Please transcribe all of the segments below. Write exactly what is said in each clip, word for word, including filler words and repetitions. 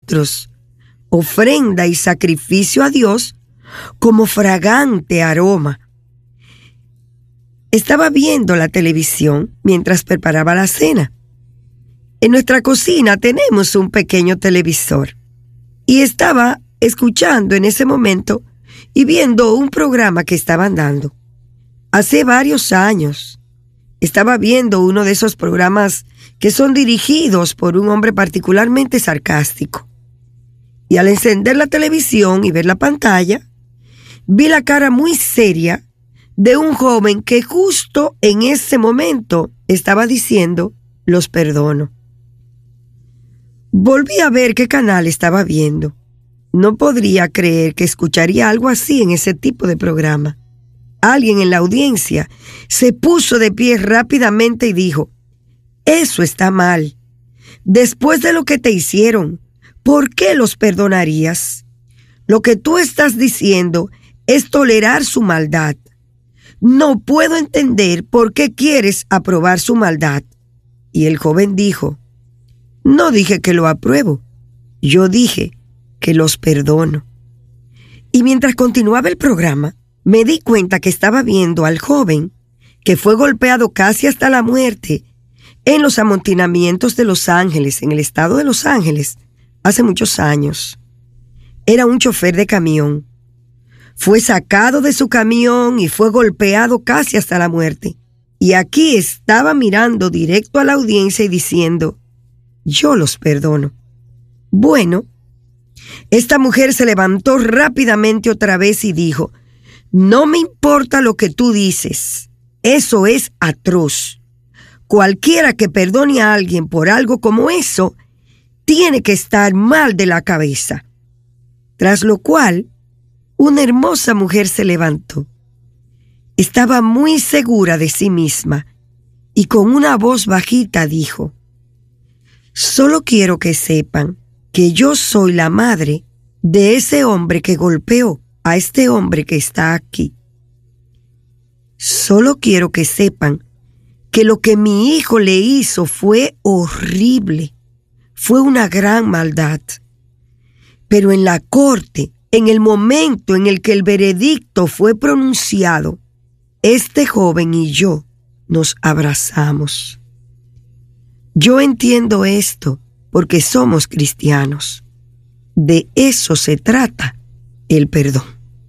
nosotros ofrenda y sacrificio a Dios como fragante aroma. Estaba viendo la televisión mientras preparaba la cena. En nuestra cocina tenemos un pequeño televisor y estaba escuchando en ese momento y viendo un programa que estaban dando. Hace varios años estaba viendo uno de esos programas que son dirigidos por un hombre particularmente sarcástico. Y al encender la televisión y ver la pantalla, vi la cara muy seria de un joven que justo en ese momento estaba diciendo, los perdono. Volví a ver qué canal estaba viendo. No podría creer que escucharía algo así en ese tipo de programa. Alguien en la audiencia se puso de pie rápidamente y dijo, eso está mal. Después de lo que te hicieron, ¿por qué los perdonarías? Lo que tú estás diciendo es tolerar su maldad. No puedo entender por qué quieres aprobar su maldad. Y el joven dijo, no dije que lo apruebo, yo dije que los perdono. Y mientras continuaba el programa, me di cuenta que estaba viendo al joven que fue golpeado casi hasta la muerte en los amontonamientos de Los Ángeles, en el estado de Los Ángeles, hace muchos años. Era un chofer de camión. Fue sacado de su camión y fue golpeado casi hasta la muerte. Y aquí estaba mirando directo a la audiencia y diciendo, yo los perdono. Bueno, esta mujer se levantó rápidamente otra vez y dijo, no me importa lo que tú dices, eso es atroz. Cualquiera que perdone a alguien por algo como eso, tiene que estar mal de la cabeza. Tras lo cual, una hermosa mujer se levantó. Estaba muy segura de sí misma y con una voz bajita dijo, solo quiero que sepan que yo soy la madre de ese hombre que golpeó a este hombre que está aquí. Solo quiero que sepan que lo que mi hijo le hizo fue horrible, fue una gran maldad. Pero en la corte, en el momento en el que el veredicto fue pronunciado, este joven y yo nos abrazamos. Yo entiendo esto porque somos cristianos. De eso se trata el perdón.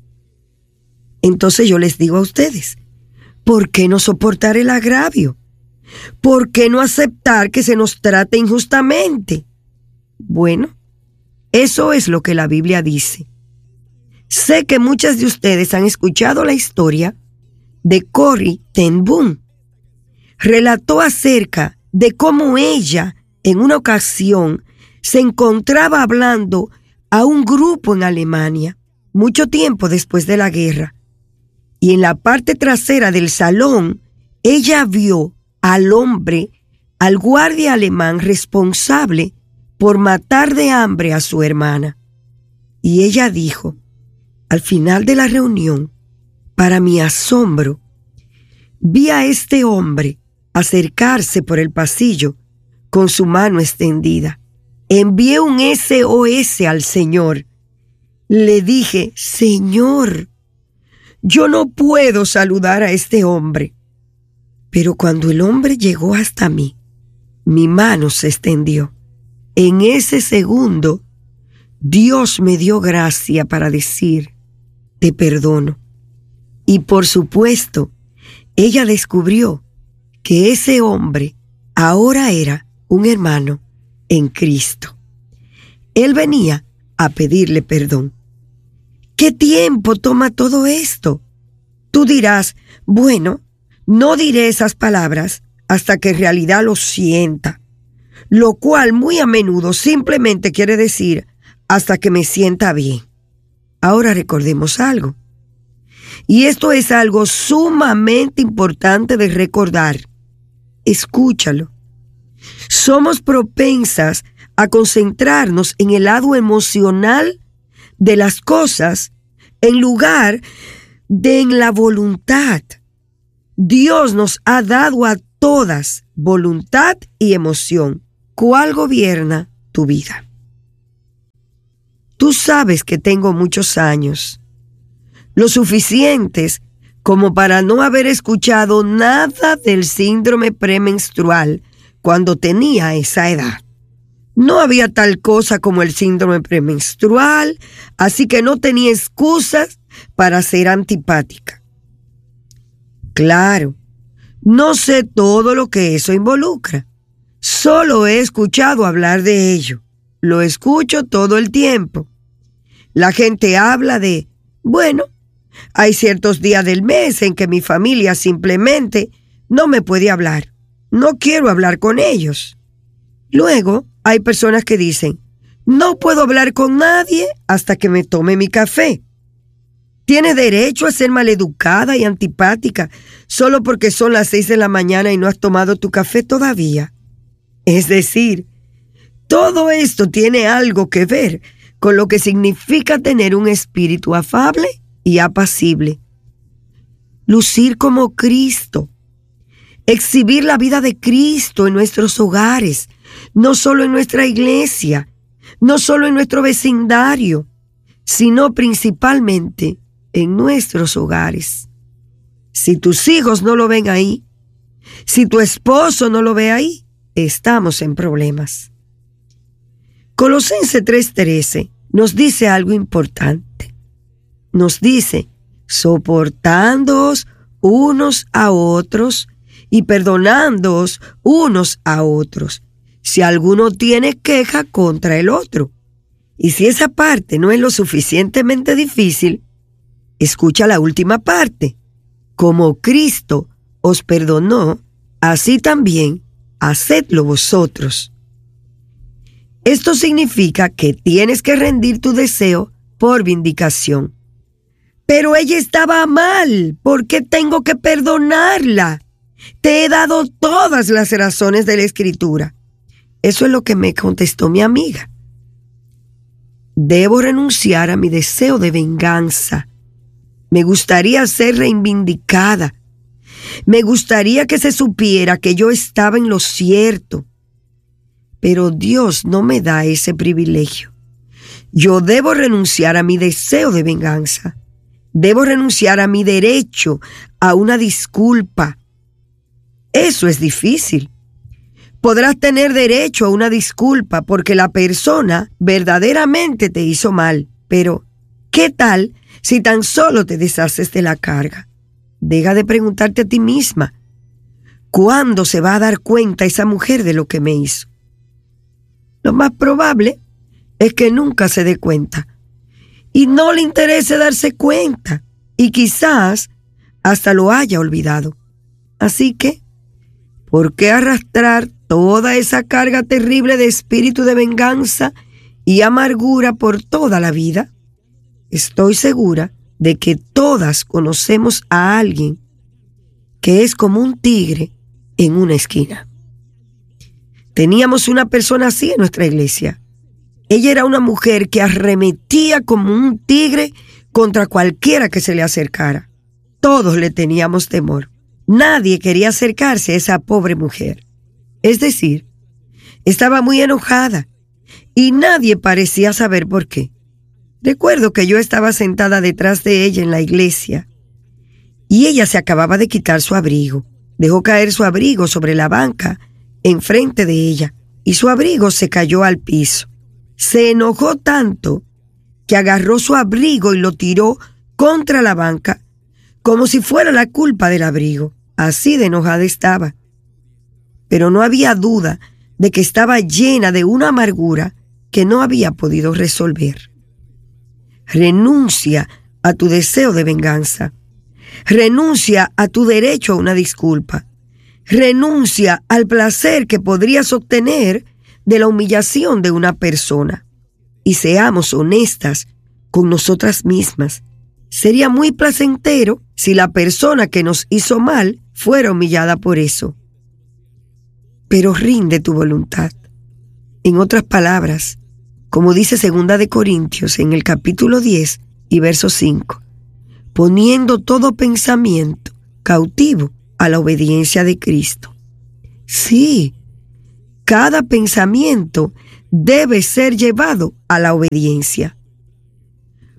Entonces yo les digo a ustedes, ¿por qué no soportar el agravio? ¿Por qué no aceptar que se nos trate injustamente? Bueno, eso es lo que la Biblia dice. Sé que muchas de ustedes han escuchado la historia de Corrie ten Boom. Relató acerca de cómo ella, en una ocasión, se encontraba hablando a un grupo en Alemania, mucho tiempo después de la guerra. Y en la parte trasera del salón, ella vio al hombre, al guardia alemán responsable por matar de hambre a su hermana. Y ella dijo, al final de la reunión, para mi asombro, vi a este hombre acercarse por el pasillo con su mano extendida. Envié un S O S al Señor. Le dije, Señor, yo no puedo saludar a este hombre. Pero cuando el hombre llegó hasta mí, mi mano se extendió. En ese segundo, Dios me dio gracia para decir, te perdono. Y por supuesto, ella descubrió que ese hombre ahora era un hermano en Cristo. Él venía a pedirle perdón. ¿Qué tiempo toma todo esto? Tú dirás, bueno, no diré esas palabras hasta que en realidad lo sienta, lo cual muy a menudo simplemente quiere decir hasta que me sienta bien. Ahora recordemos algo. Y esto es algo sumamente importante de recordar. Escúchalo. Somos propensas a concentrarnos en el lado emocional de las cosas en lugar de en la voluntad. Dios nos ha dado a todas voluntad y emoción. ¿Cuál gobierna tu vida? Tú sabes que tengo muchos años, lo suficientes como para no haber escuchado nada del síndrome premenstrual cuando tenía esa edad. No había tal cosa como el síndrome premenstrual, así que no tenía excusas para ser antipática. Claro, no sé todo lo que eso involucra. Solo he escuchado hablar de ello. Lo escucho todo el tiempo. La gente habla de, bueno, hay ciertos días del mes en que mi familia simplemente no me puede hablar. No quiero hablar con ellos. Luego, hay personas que dicen, no puedo hablar con nadie hasta que me tome mi café. Tienes derecho a ser maleducada y antipática solo porque son las seis de la mañana y no has tomado tu café todavía. Es decir, todo esto tiene algo que ver con lo que significa tener un espíritu afable y apacible. Lucir como Cristo. Exhibir la vida de Cristo en nuestros hogares, no solo en nuestra iglesia, no solo en nuestro vecindario, sino principalmente en nuestros hogares. Si tus hijos no lo ven ahí, si tu esposo no lo ve ahí, estamos en problemas. Colosenses tres trece nos dice algo importante. Nos dice, soportándoos unos a otros y perdonándoos unos a otros, si alguno tiene queja contra el otro. Y si esa parte no es lo suficientemente difícil, escucha la última parte. Como Cristo os perdonó, así también hacedlo vosotros. Esto significa que tienes que rendir tu deseo por vindicación. Pero ella estaba mal. ¿Por qué tengo que perdonarla? Te he dado todas las razones de la Escritura. Eso es lo que me contestó mi amiga. Debo renunciar a mi deseo de venganza. Me gustaría ser reivindicada. Me gustaría que se supiera que yo estaba en lo cierto. Pero Dios no me da ese privilegio. Yo debo renunciar a mi deseo de venganza. Debo renunciar a mi derecho a una disculpa. Eso es difícil. Podrás tener derecho a una disculpa porque la persona verdaderamente te hizo mal. Pero, ¿qué tal si tan solo te deshaces de la carga? Deja de preguntarte a ti misma, ¿cuándo se va a dar cuenta esa mujer de lo que me hizo? Lo más probable es que nunca se dé cuenta. Y no le interese darse cuenta. Y quizás hasta lo haya olvidado. Así que, ¿por qué arrastrar toda esa carga terrible de espíritu de venganza y amargura por toda la vida? Estoy segura de que todas conocemos a alguien que es como un tigre en una esquina. Teníamos una persona así en nuestra iglesia. Ella era una mujer que arremetía como un tigre contra cualquiera que se le acercara. Todos le teníamos temor. Nadie quería acercarse a esa pobre mujer. Es decir, estaba muy enojada y nadie parecía saber por qué. Recuerdo que yo estaba sentada detrás de ella en la iglesia y ella se acababa de quitar su abrigo. Dejó caer su abrigo sobre la banca enfrente de ella y su abrigo se cayó al piso. Se enojó tanto que agarró su abrigo y lo tiró contra la banca como si fuera la culpa del abrigo. Así de enojada estaba. Pero no había duda de que estaba llena de una amargura que no había podido resolver. Renuncia a tu deseo de venganza. Renuncia a tu derecho a una disculpa. Renuncia al placer que podrías obtener de la humillación de una persona. Y seamos honestas con nosotras mismas. Sería muy placentero si la persona que nos hizo mal fuera humillada por eso. Pero rinde tu voluntad. En otras palabras, como dice Segunda de Corintios en el capítulo diez y verso cinco, poniendo todo pensamiento cautivo a la obediencia de Cristo. Sí, cada pensamiento debe ser llevado a la obediencia.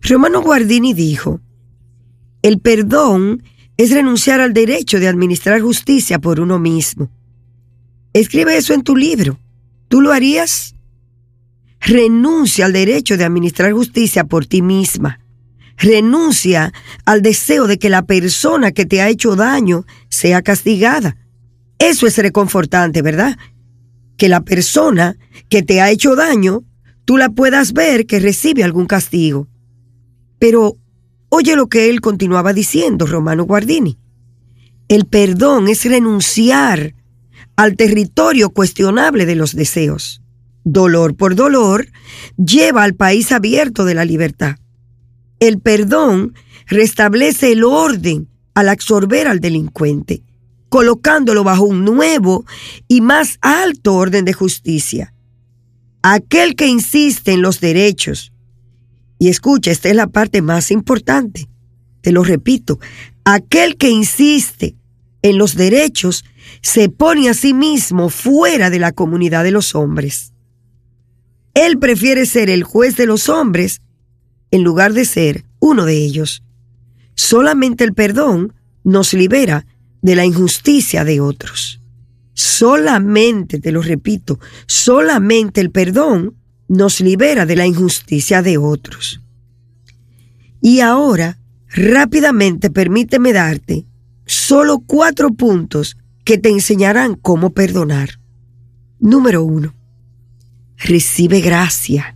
Romano Guardini dijo: el perdón es renunciar al derecho de administrar justicia por uno mismo. Escribe eso en tu libro. ¿Tú lo harías? Renuncia al derecho de administrar justicia por ti misma. Renuncia al deseo de que la persona que te ha hecho daño sea castigada. Eso es reconfortante, ¿verdad? Que la persona que te ha hecho daño, tú la puedas ver que recibe algún castigo. Pero oye lo que él continuaba diciendo, Romano Guardini. El perdón es renunciar al territorio cuestionable de los deseos. Dolor por dolor lleva al país abierto de la libertad. El perdón restablece el orden al absorber al delincuente, colocándolo bajo un nuevo y más alto orden de justicia. Aquel que insiste en los derechos, y escucha, esta es la parte más importante, te lo repito, aquel que insiste en los derechos se pone a sí mismo fuera de la comunidad de los hombres. Él prefiere ser el juez de los hombres en lugar de ser uno de ellos. Solamente el perdón nos libera de la injusticia de otros. Solamente, te lo repito, solamente el perdón nos libera de la injusticia de otros. Y ahora, rápidamente, permíteme darte solo cuatro puntos que te enseñarán cómo perdonar. Número uno, recibe gracia.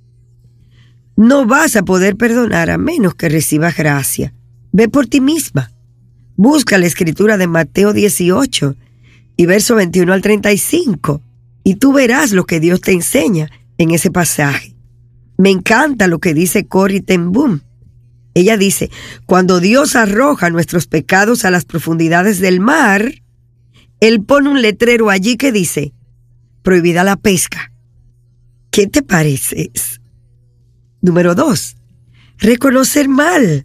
No vas a poder perdonar a menos que recibas gracia. Ve por ti misma. Busca la escritura de Mateo dieciocho y verso veintiuno al treinta y cinco y tú verás lo que Dios te enseña en ese pasaje. Me encanta lo que dice Corrie ten Boom. Ella dice: cuando Dios arroja nuestros pecados a las profundidades del mar, Él pone un letrero allí que dice: prohibida la pesca. ¿Qué te parece? Número dos, reconocer mal.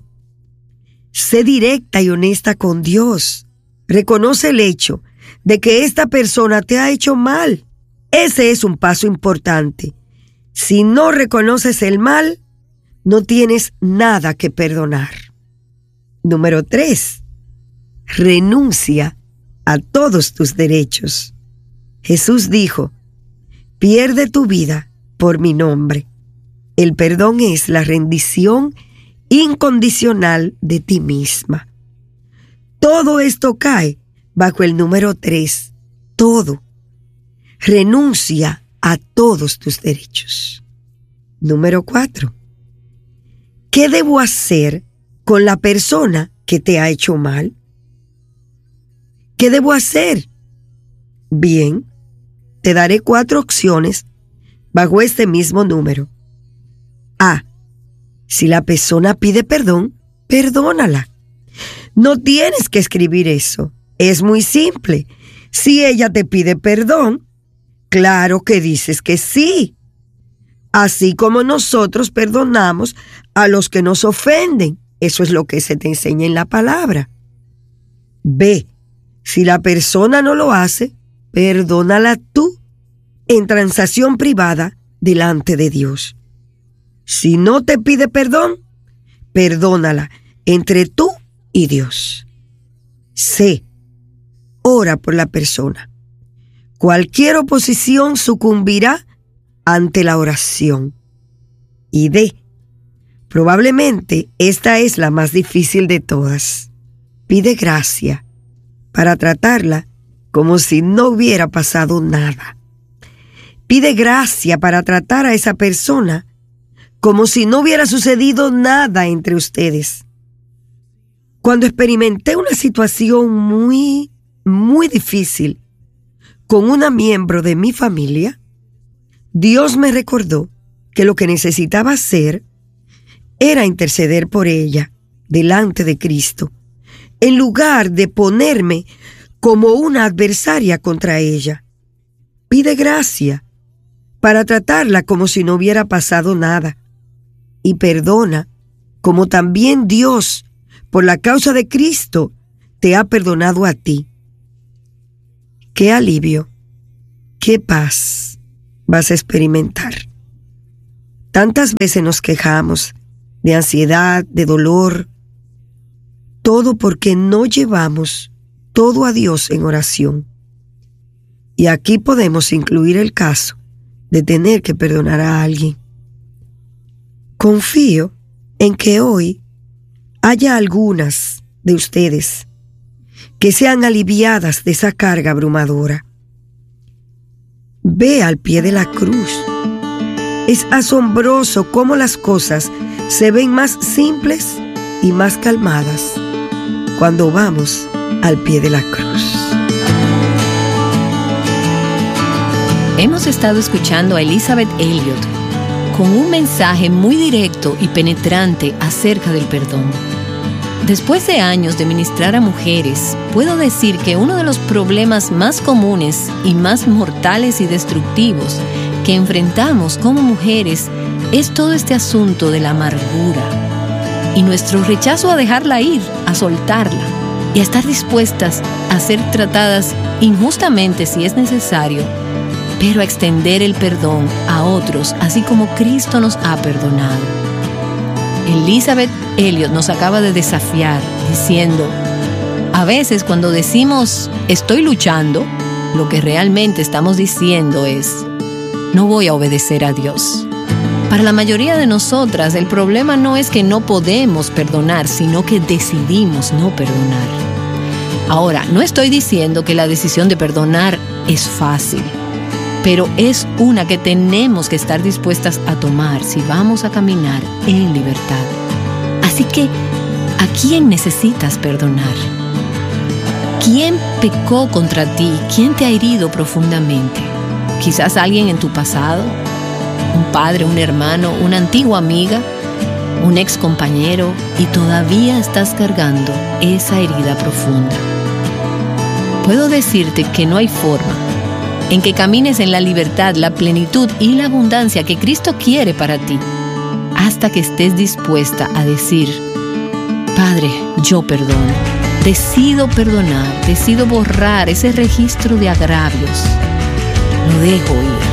Sé directa y honesta con Dios. Reconoce el hecho de que esta persona te ha hecho mal. Ese es un paso importante. Si no reconoces el mal, no tienes nada que perdonar. Número tres, renuncia a todos tus derechos. Jesús dijo: pierde tu vida por mi nombre. El perdón es la rendición incondicional de ti misma. Todo esto cae bajo el número tres. Todo. Renuncia a todos tus derechos. Número cuatro. ¿Qué debo hacer con la persona que te ha hecho mal? ¿Qué debo hacer? Bien, te daré cuatro opciones bajo este mismo número. A. Si la persona pide perdón, perdónala. No tienes que escribir eso. Es muy simple. Si ella te pide perdón, claro que dices que sí. Así como nosotros perdonamos a los que nos ofenden. Eso es lo que se te enseña en la palabra. B. Si la persona no lo hace, perdónala tú en transacción privada delante de Dios. Si no te pide perdón, perdónala entre tú y Dios. C. Ora por la persona. Cualquier oposición sucumbirá ante la oración. Y D. Probablemente esta es la más difícil de todas. Pide gracia para tratarla como si no hubiera pasado nada. Pide gracia para tratar a esa persona como si no hubiera sucedido nada entre ustedes. Cuando experimenté una situación muy, muy difícil con una miembro de mi familia, Dios me recordó que lo que necesitaba hacer era interceder por ella delante de Cristo, en lugar de ponerme como una adversaria contra ella. Pide gracia para tratarla como si no hubiera pasado nada. Y perdona, como también Dios, por la causa de Cristo, te ha perdonado a ti. Qué alivio, qué paz vas a experimentar. Tantas veces nos quejamos de ansiedad, de dolor. Todo porque no llevamos todo a Dios en oración. Y aquí podemos incluir el caso de tener que perdonar a alguien. Confío en que hoy haya algunas de ustedes que sean aliviadas de esa carga abrumadora. Ve al pie de la cruz. Es asombroso cómo las cosas se ven más simples y más calmadas cuando vamos al pie de la cruz. Hemos estado escuchando a Elisabeth Elliot con un mensaje muy directo y penetrante acerca del perdón. Después de años de ministrar a mujeres, puedo decir que uno de los problemas más comunes y más mortales y destructivos que enfrentamos como mujeres es todo este asunto de la amargura y nuestro rechazo a dejarla ir, a soltarla y a estar dispuestas a ser tratadas injustamente si es necesario, pero a extender el perdón a otros, así como Cristo nos ha perdonado. Elisabeth Elliot nos acaba de desafiar diciendo, a veces cuando decimos estoy luchando, lo que realmente estamos diciendo es, no voy a obedecer a Dios. Para la mayoría de nosotras, el problema no es que no podemos perdonar, sino que decidimos no perdonar. Ahora, no estoy diciendo que la decisión de perdonar es fácil, pero es una que tenemos que estar dispuestas a tomar si vamos a caminar en libertad. Así que, ¿a quién necesitas perdonar? ¿Quién pecó contra ti? ¿Quién te ha herido profundamente? Quizás alguien en tu pasado, un padre, un hermano, una antigua amiga, un ex compañero, y todavía estás cargando esa herida profunda. Puedo decirte que no hay forma en que camines en la libertad, la plenitud y la abundancia que Cristo quiere para ti, hasta que estés dispuesta a decir, Padre, yo perdono, decido perdonar, decido borrar ese registro de agravios, lo dejo ir.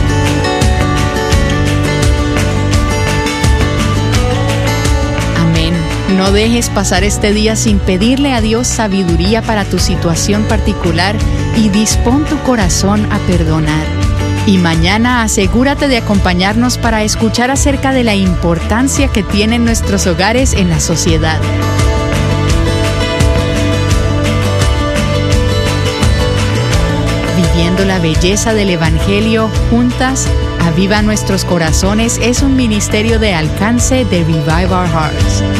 Amén. No dejes pasar este día sin pedirle a Dios sabiduría para tu situación particular y dispón tu corazón a perdonar. Y mañana asegúrate de acompañarnos para escuchar acerca de la importancia que tienen nuestros hogares en la sociedad. Viviendo la belleza del Evangelio juntas, Aviva Nuestros Corazones es un ministerio de alcance de Revive Our Hearts.